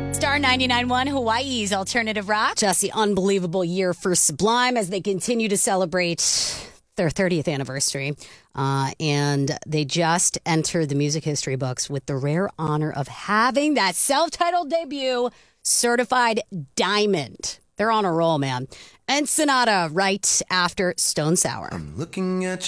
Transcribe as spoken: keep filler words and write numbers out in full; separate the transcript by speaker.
Speaker 1: Star ninety-nine point one, Hawaii's alternative rock. Just the unbelievable year for Sublime as they continue to celebrate their thirtieth anniversary. Uh, and they just entered the music history books with the rare honor of having that self-titled debut certified diamond. They're on a roll, man. And Sonata right after Stone Sour.
Speaker 2: I'm looking at